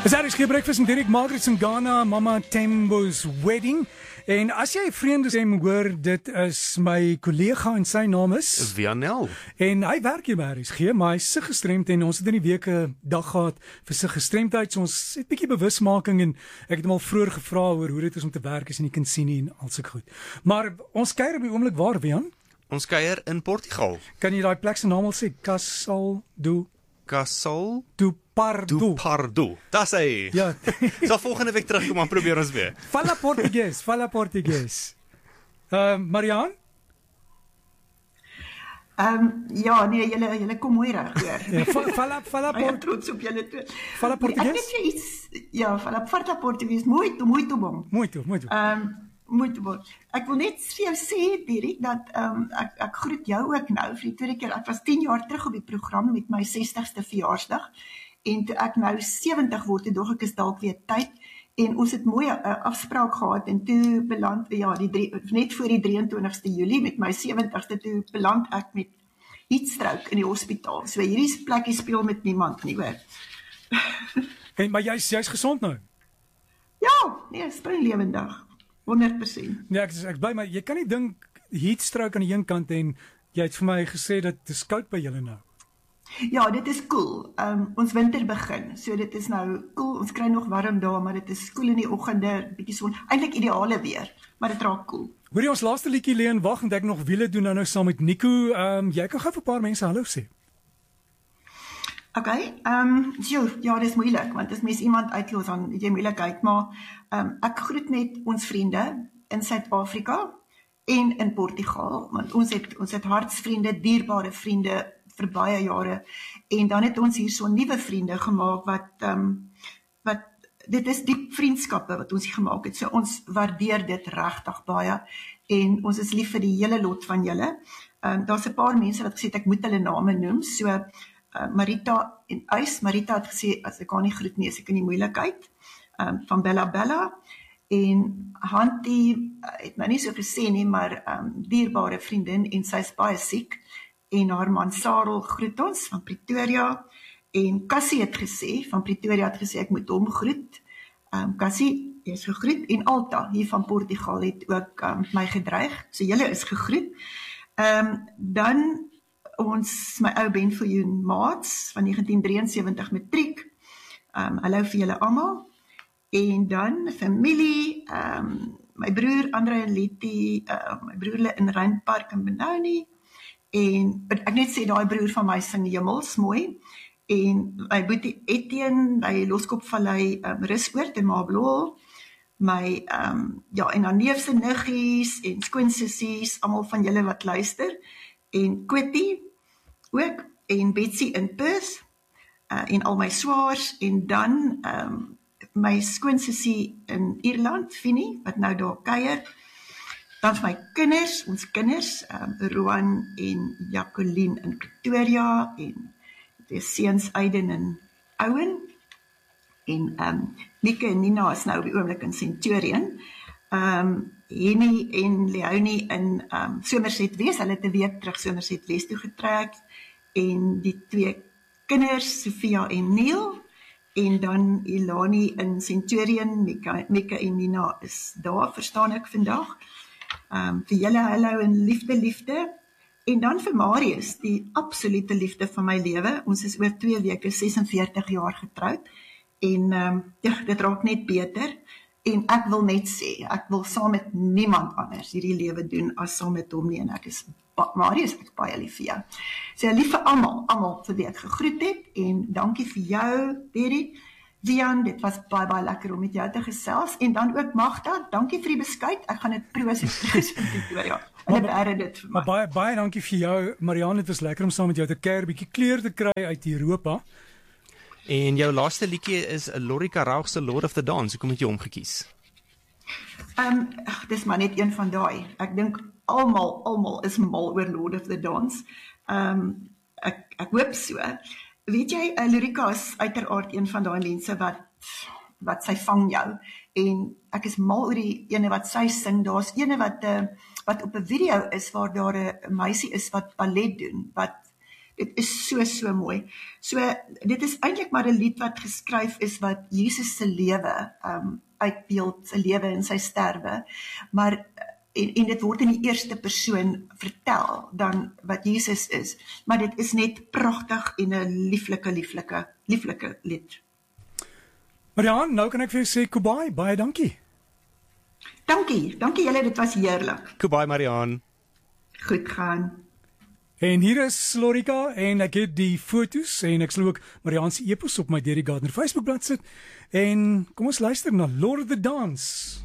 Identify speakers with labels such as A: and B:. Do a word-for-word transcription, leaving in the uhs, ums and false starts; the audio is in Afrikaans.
A: Is daar is breakfast en Derek Margaret in Ghana, Mama Tembo's wedding. En as jy 'n vreemde stem hoor, dit is my kollega en sy naam is
B: Wianel.
A: En hy werk hier by R S G, maar hy sig gestremd en ons het in die week 'n dag gehad vir sig gestremdheid. So ons het 'n bietjie bewusmaking en ek het hom al vroeër gevra oor hoe dit is om te werk as jy nie kan sien nie en al sulke goed. Maar ons kuier op die oomblik waar, Wian?
B: Ons kuier in Portugal.
A: Kan jy daai plek se naam al sê? Casal do
B: Casal
A: do Pardo.
B: do Pardo. Dis hy.
A: Ja.
B: Sal volgende week terugkom en probeer ons weer.
A: Fala Português, fala Português. Uh, Marian?
C: Ehm um, ja, nee, julle julle kom mooi reg hoor.
A: Ja, fa, fala fala
C: Baie
A: Port
C: trots op julle toe.
A: Fala Português?
C: Ek het vir iets ja, fala fala Português, muito muito bom.
A: Muito, muito.
C: Ehm um, muito bom. Ek wil net vir jou sê, Dirk, dat ehm um, ek ek groet jou ook nou vir die tweede keer. Ek was tien jaar terug op die program met my sestigste verjaarsdag. En toe ek nou sewentig word, toe dog ek is dalk weer tyd. En ons het mooi 'n uh, afspraak gehad en toe beland ja, die drie, net voor die drieëntwintigste Julie met my sewentigste toe beland ek met heatstroke in die hospitaal. So hierdie plekkie speel met niemand nie, hoor.
A: En maar jy's jy's gesond nou.
C: Ja, nee, spring lewendig. honderd persent.
A: Nee, ek ek bly maar jy kan nie dink heatstroke aan die een kant en jy het vir my gesê dat dit is koud by julle nou.
C: Ja, dit is koel. Cool. Um, ons winter begin, so dit is nou koel. Cool. Ons kry nog warm dae, maar dit is koel cool in die oggende, bietjie son. Eintlik ideale weer, maar dit raak koel. Cool.
A: Hoorie, ons laaste liedjie lê en wag en ek nog wiele doen nou nou saam met Nico. Ehm um, jy kan gou vir 'n paar mense hallo sê.
C: Okay, ehm um, so, ja, dis moeilik want as mens iemand uitlos dan het jy moeilikheid, maar ehm um, ek groet net ons vriende in Suid-Afrika en in Portugal, want ons het ons het hartsvriende, dierbare vriende vir baie jare en dan het ons hier so nuwe vriende gemaak wat ehm um, wat dit is diep vriendskappe wat ons hier gemaak het. So ons waardeer dit regtig baie en ons is lief vir die hele lot van julle. Ehm um, daar's 'n paar mense wat gesê het ek moet hulle name noem. So uh, Marita en Uys, Marita het gesê as ek haar nie groet nie, is ek in die moeilikheid. Ehm um, van Bella Bella en Hantie uh, het my nie so gesê nie, maar ehm um, dierbare vriendin en sy's baie siek. En haar man Sarel groet ons van Pretoria en Cassie het gesê, van Pretoria het gesê ek moet hom groet. Um, Cassie, jy is gegroet en Alta hier van Portugal het ook um, my gedreig, so julle is gegroet. Um, dan ons, my ou Benfoyoen Maats van negentien drie een sewentig matriek, um, hallo vir julle almal. En dan familie, um, my broer Andre en Letty, uh, my broerle in Randpark in Benoni. En ek net sê daai broer van my sing hemels mooi en my boetie Etienne by Loskopvallei um, Rusoord in Mablol, my um, ja en dan neefse niggies en skoonsissies, almal van julle wat luister en Quitty ook en Betsy in Perth uh, en al my swaars en dan um, my skoonsissie in Ierland, Finnie wat nou daar kuier. Dan my kinders, ons kinders, um, Roan en Jacqueline in Pretoria en die seuns Aiden en Owen en um, Nike en Nina is nou op die oomblik in Centurion. Um, Henny en Leonie in um, Somerset Wes, hulle het 'n week terug Somerset Wes toe getrek en die twee kinders, Sofia en Neil en dan Ilani in Centurion, Mika, Mika en Nina is daar, verstaan ek vandag. Um, vir julle hallo en liefde, liefde. En dan vir Marius, die absolute liefde van my lewe. Ons is oor twee weke ses en veertig jaar getroud. En um, ja, dit raak net beter. En ek wil net sê, ek wil saam met niemand anders hierdie lewe doen as saam met hom nie. En ek is, Marius, ek is baie lief vir jou. So lief vir almal, almal vir wie ek gegroet het. En dankie vir jou, Derek. Wian, dit was baie, baie lekker om met jou te gesels, en dan ook Magda, dankie vir die beskuit, ek gaan dit proos en proos in Pretoria, en het erre dit vir my.
A: Maar baie, baie dankie vir jou, Marianne, het was lekker om saam met jou te kuier, bietjie kleur te kry uit Europa.
B: En jou laaste liedjie is Lorika Rauch se Lord of the Dance, hoekom het jy hom gekies?
C: Um, ach, dis maar net een van daai, ek dink almal, almal is mal oor Lord of the Dance, um, ek, ek hoop so. Weet jy, uh, Lorika is uiteraard een van daai mense wat, wat sy vang jou, en ek is mal oor die ene wat sy sing, daar is ene wat, uh, wat op 'n video is, waar daar 'n meisie is wat ballet doen, wat Dit is so so mooi. So dit is eintlik maar 'n lied wat geskryf is wat Jesus se lewe um uitbeeld, sy lewe en sy sterwe, maar en, en dit word in die eerste persoon vertel dan wat Jesus is, maar dit is net pragtig en 'n lieflike lieflike lieflike lied.
A: Marianne, nou kan ek vir jou sê Kubai, baie dankie.
C: Dankie, dankie julle, dit was heerlik.
B: Goodbye Marianne.
C: Goed gaan.
A: En hier is Lorika en ek het die foto's en ek sal ook Marianne se e-pos op my Derek Gardner Facebook bladsy sit. En kom ons luister na Lord of the Dance.